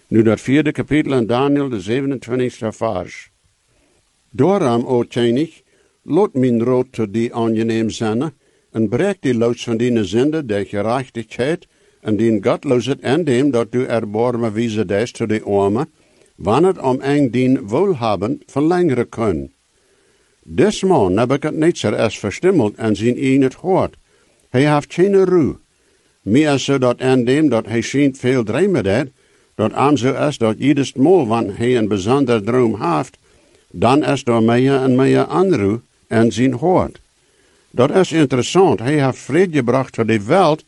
Nu dat 4e kapitel in Daniel, de 27e vers. Daarom, o König, laat mijn rood tot die aangeneem zijn, en breek die los van die zinde der gerechtigheid, en die godloosheid en dem dat du erbarmen wiese des tot die armen, wanneer om eng dien wohlhaben verlängeren können. Desmaal Nebuchadnezzar is verstimmeld en zijn in het hoort. Hij heeft geen ruhe. Meer zo dat en dem dat hij schijnt veel dromen deed, dat am zo is dat jedes Mal, wanneer hij een bijzonder droom heeft, dan is er meer en meer aanruhe en zijn hoort. Dat is interessant. Hij heeft vrede gebracht tot de wereld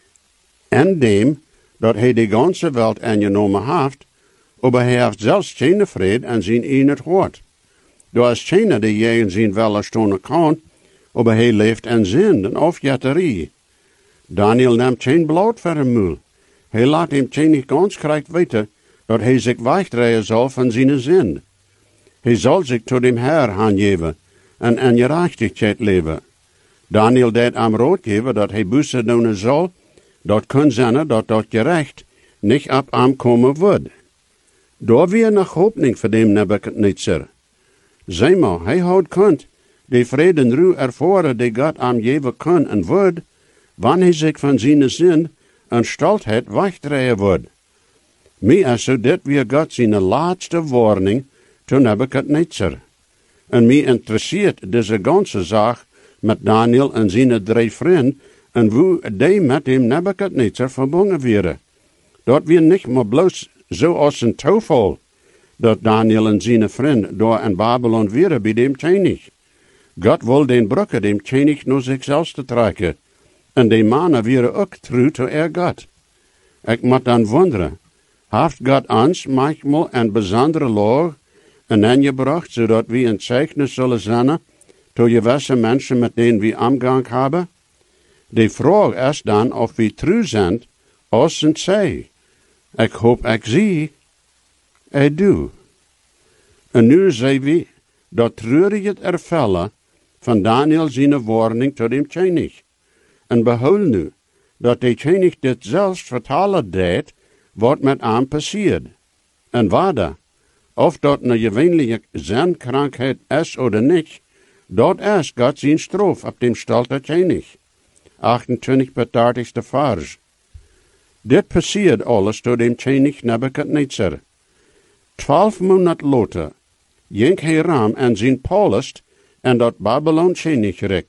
en dem dat hij de ganze wereld aangenomen heeft, maar hij heeft zelfs geen vrede en zijn in het hoort. Er is geen die je in zijn wel stonden kan, maar hij leeft in zin en afjetterie. Daniel neemt geen bloed voor hem moel. Hij laat hem geen ganz krijgt weten dat hij zich wegdraaien zal van zijn zin. Hij zal zich tot dem Herr aangeven en in gerechtigheid leven. Daniel deed hem raad geven dat hij busse doen zal, dat kan zijn dat gerecht niet op hem komen wordt. Daar weer nog hoopning voor dem Nebuchadnezzar. Zeg maar, hij houdt kunt, de vrede en ruhe ervaren die God hem geven kan en wordt, wanneer hij zich van zijn zin en stoltheid wegdraaien wordt. Mij is zo dit weer God zijn laatste warning to Nebuchadnezzar. En mij interesseert deze ganze zaak met Daniel en zijn 3 vrienden en hoe die met dem Nebuchadnezzar verbonden werden. Dat weer niet maar bloos zoals een toeval, dat Daniel en zijn vrienden door in Babylon waren bij dem König. God wil den brukken dem König naar zichzelf te trekken, en die mannen waren ook trouw to God. Ik moet dan wonderen, heeft God ons manchmal een bijzondere laag en aangebracht, zodat we een zeichnis zullen zijn to gewisse mensen met denen we omgang hebben? De vraag is dan of we trouw zijn als en zij. Ik hoop ik zie, ik doe. En nu zien we dat treurige ervallen van Daniel zijn warning tot dem König. En behoud nu, dat de König dit zelfs vertalen deed, wat met hem passiert. En waarde, of dat een gewöhnliche zenkrankheid is of niet, dat is God zijn straf op dem stolte König. 28 bis 30 vers. Dit passiert alles door dem König Nebuchadnezzar. 12 Monate later, ging hij ram en zijn palast en dat Babylon Königreich.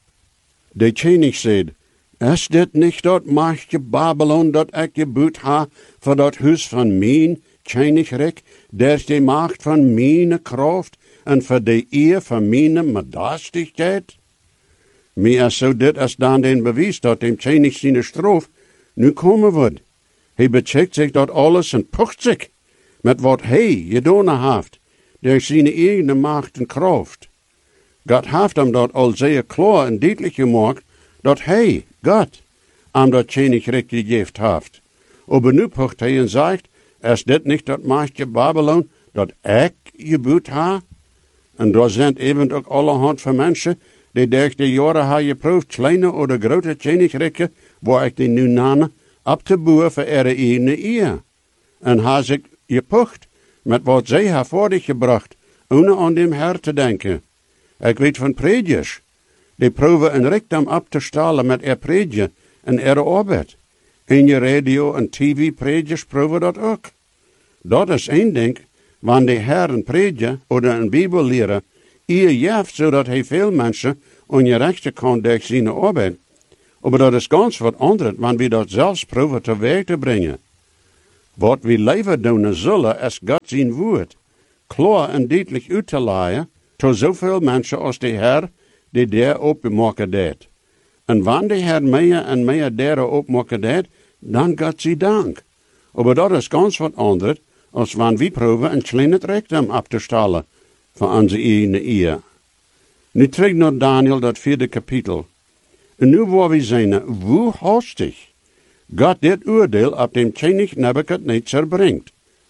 De König zei, is dit niet dat machtige Babylon dat ik gebouwd ha voor dat huis van mijn Königreich, der is de macht van mijn kracht en voor de eer van mijn majesteit? Meer zo dit is dan den bewijs dat dem König zijn straf nu komen wordt. Hij becheckt zich dat alles en pucht zich met wat hij gedaan heeft, door zijn eigen macht en kracht. God heeft hem dat al zeer klaar en duidelijk gemaakt, dat hij, God, hem dat Königreich gegeven heeft. Aber nu pucht hij en zegt, is dit niet dat machtige Babylon, dat ik gebouwd heb? En daar zijn even ook allerhand van mensen, die durch de jaren hebben geproefd, kleine of grote Königreichen, waar ik die nu name, op te bouwen voor ihre eigen eer. En hebben zich gepucht met wat zij hebben voortgebracht, ohne aan dem Herr te denken. Ik weet van predikers, die proeven een rijkdom op te stalen met predikje en arbeid. In je radio en tv-predikers proeven dat ook. Dat is één ding, wanneer de Herr een predikje of een Bibel leren, eer geeft, zodat hij veel mensen ongerecht kan door zijn arbeid. Maar dat is ganz wat anders, wanneer we dat zelfs proeven te werk te brengen. Wat we leven doen zullen, is God zijn woord, klaar en duidelijk uit te leiden, tot zoveel mensen als de Herr, die daar opmaken deed. En wanneer de Herr meer en meer daar opmaken deed, dan God zij dank. Maar dat is ganz wat anders, als wanneer we proeven een kleine rijkdom op te stellen, voor onze eigen eer. Nu terug naar Daniel, dat 4e kapitel. En nu waar we zijn, hoe hastig God dit oordeel op dem König Nebuchadnezzar brengt.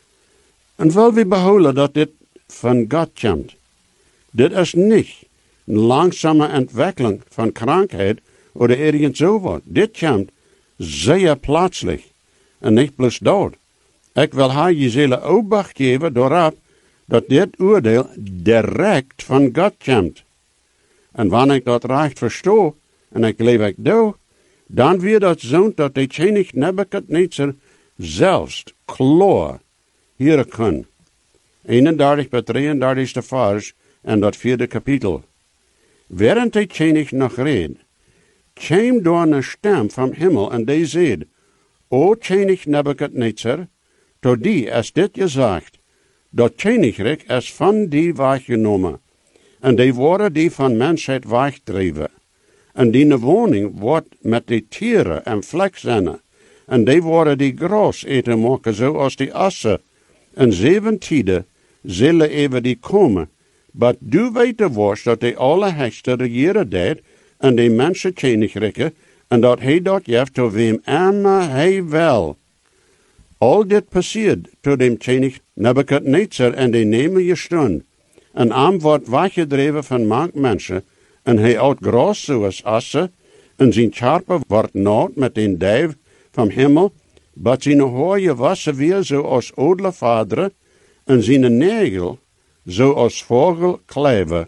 En wel we behouden dat dit van God komt. Dit is niet een langzame ontwikkeling van krankheid of ergens zo wat. Dit komt zeer plaatselijk en niet plus dood. Ik wil haar je zullen opbacht geven doorop dat dit oordeel direct van God komt. En wanneer ik dat recht verstoor, en ik leef ik doe, dan weer dat zo'n dat de König Nebukadnezar zelfs klaar hier kan. 31 bij 33 vers en dat 4e kapitel. Während de König nog reed, kwam door een stem van hemel en die zei, O König Nebukadnezar, tot die is dit gezegd, dat Königreich is van die weggenomen, en die worden die van mensheid wegdreven. En die woning wordt met die tieren en vlek zijn, en die worden die gras eten maken zoals die assen. En 7 tijden zullen even die komen, maar du weet was dat die Allerheerste regeren deed, en die mensen königrijken, en dat hij dat geeft tot wem immer hij wil. Al dit passiert tot dem König Nebukadnezar en die nemen je stund. En arm wordt weggedreven van mank mensen, en hij oud gras zoals assen, en zijn charpe wordt nood met den duif van hemel, maar zijn hooie wassen weer zoals odele vaderen, en zijn negel zoals vogel kleven.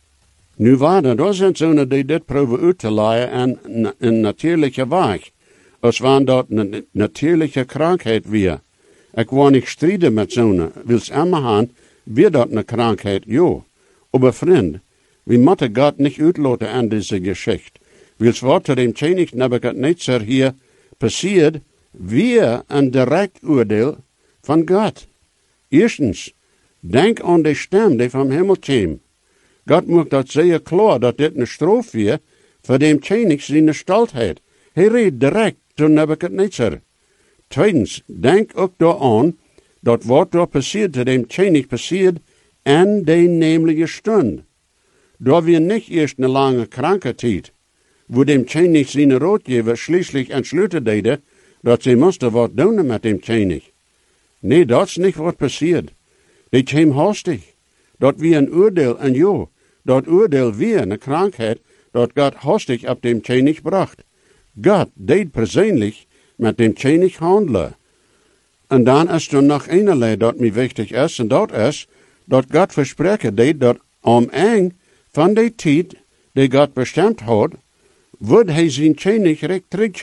Nu waren er zijn zonen die dit probeeren uit te leiden en een natuurlijke weg, als wanneer dat een natuurlijke krankheid weer. Ik wil niet strijden met zonen, wils immer gaan, weer dat een krankheid, jo. Aber vriend, we moeten God niet uitlaten aan deze geschichte. Wils wat er dem König Nebukadnezar hier passiert, weer een direct oordeel van God. Eerstens, denk aan de stem die van hemel kwam. God maakt dat zeer klaar dat dit een straf weer voor dem König zijn stoltheid. Hij reed direct tot Nebukadnezar. Tweitens, denk ook daaraan dat wat er passiert te dem König passiert en de nämliche stund. Daar wir nicht erst eine lange Krankheit, wo dem König seine Ratgeber schließlich entschlüsselt deden, dat sie musste wat doen met dem König. Nee, dat is niet wat passiert. Die kwam hastig. Dat wie een oordeel en jo, dat oordeel weer een krankheid, dat God hastig op dem König bracht. God deed persoonlijk met dem König handelen. En dan is er nog een dat mij wichtig is, en dat is, dat God verspreken deed dat om eng van de tijd die God bestemd had, wordt hij zijn Königreich terug